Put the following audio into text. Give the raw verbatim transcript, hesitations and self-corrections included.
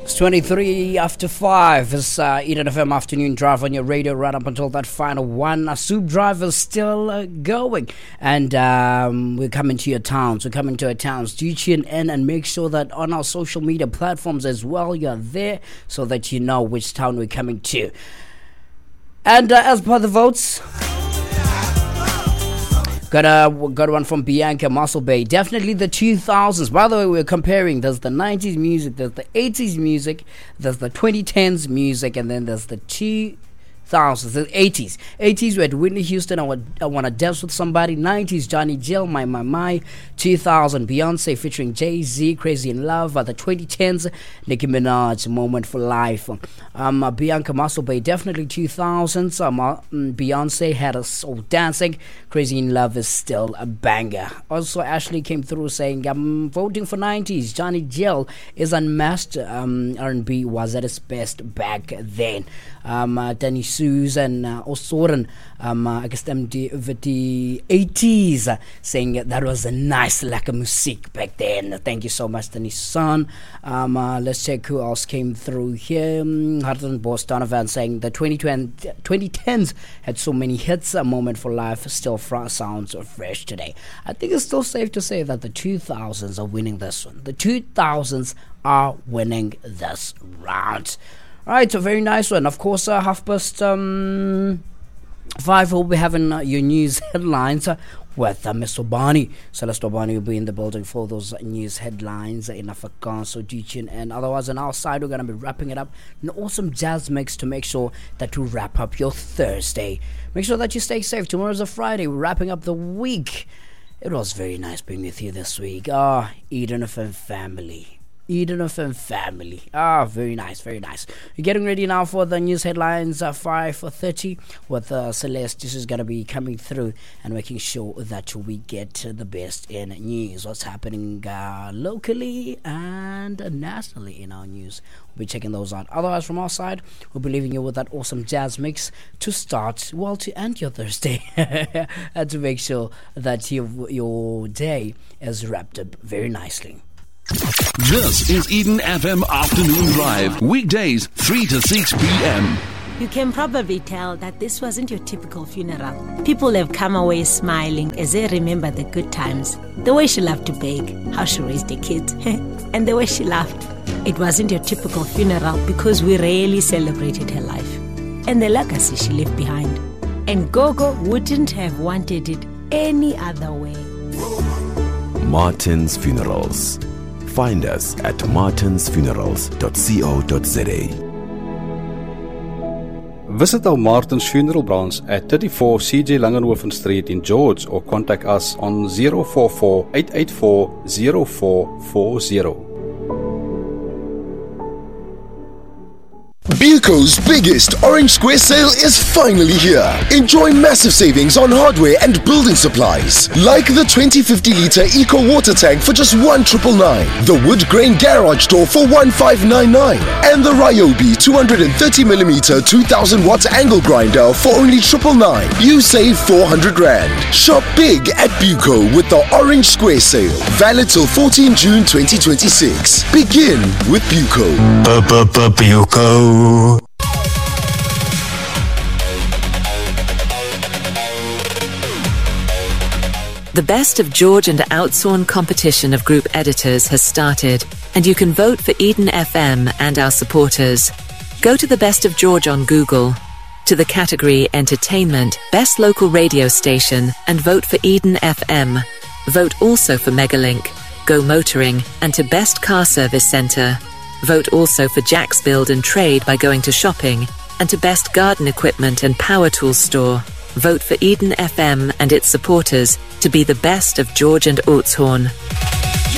It's twenty-three after five. It's uh, Eden F M afternoon drive on your radio right up until that final one. Our soup drive is still uh, going. And um, we're coming to your towns. We're coming to our towns. Do tune in and make sure that on our social media platforms as well, you're there so that you know which town we're coming to. And uh, as per the votes, Got a got one from Bianca Muscle Bay. Definitely the two thousands. By the way, we're comparing. There's the nineties music, there's the eighties music, there's the twenty tens music, and then there's the two thousands, the eighties. eighties, we had Whitney Houston, I, would, I Wanna Dance With Somebody. nineties, Johnny Gill, My My My. two thousand, Beyonce featuring Jay-Z, Crazy in Love. Uh, the twenty tens, Nicki Minaj, Moment for Life. Um, uh, Bianca Muscle Bay, definitely two thousands. Um, uh, Beyonce had us soul dancing. Crazy in Love is still a banger. Also, Ashley came through saying, I'm voting for nineties. Johnny Gill is unmasked. Um, R and B was at its best back then. Um, uh, Danny Susan uh, Osoren, um, uh, I guess them the, the eighties, uh, saying that was a nice lekker music back then. Thank you so much, Danny Susan. Um, uh, let's check who else came through here. Um, Harton Boss Donovan saying the twenty tens had so many hits. A Moment for Life still fr- sounds fresh today. I think it's still safe to say that the two thousands are winning this one. The two thousands are winning this round. Alright, a very nice one. Of course, uh, half past um, five, we'll be having uh, your news headlines uh, with uh, Miss Obani. Celeste Obani will be in the building for those uh, news headlines uh, in Afrikaans, so do tune in. Otherwise, on our side, we're going to be wrapping it up. An awesome jazz mix to make sure that you wrap up your Thursday. Make sure that you stay safe. Tomorrow's a Friday. We're wrapping up the week. It was very nice being with you this week. Ah, oh, Eden F M family. Eden F M family. Ah, very nice, very nice. We're getting ready now for the news headlines at five thirty with uh, Celeste. This is going to be coming through and making sure that we get the best in news. What's happening uh, locally and nationally in our news. We'll be checking those out. Otherwise, from our side, we'll be leaving you with that awesome jazz mix to start, well, to end your Thursday and to make sure that your, your day is wrapped up very nicely. This is Eden F M Afternoon Drive, weekdays three to six p.m. You can probably tell that this wasn't your typical funeral. People have come away smiling as they remember the good times. The way she loved to bake, how she raised her kids, and the way she laughed. It wasn't your typical funeral because we rarely celebrated her life and the legacy she left behind. And Gogo wouldn't have wanted it any other way. Martin's Funerals. Find us at martins funerals dot co dot za. Visit our Martins Funeral branch at thirty-four C J Langenhoven Street in George or contact us on zero four four, eight eight four, zero four four zero. Buco's biggest Orange Square sale is finally here. Enjoy massive savings on hardware and building supplies, like the twenty fifty litre Eco Water Tank for just one triple nine, the wood grain garage door for one five nine nine, and the Ryobi two hundred thirty millimeter two thousand watt angle grinder for only triple nine. You save four hundred rand. Shop big at Buco with the Orange Square sale, valid till fourteenth June twenty twenty-six. Begin with Buco. Buco. The Best of George and Outsorn competition of group editors has started, and you can vote for Eden F M and our supporters. Go to the Best of George on Google, to the category Entertainment, Best Local Radio Station, and vote for Eden F M. Vote also for Megalink, Go Motoring, and to Best Car Service Centre. Vote also for Jack's Build and Trade by going to Shopping, and to Best Garden Equipment and Power Tools Store. Vote for Eden F M and its supporters to be the best of George and Oudtshoorn.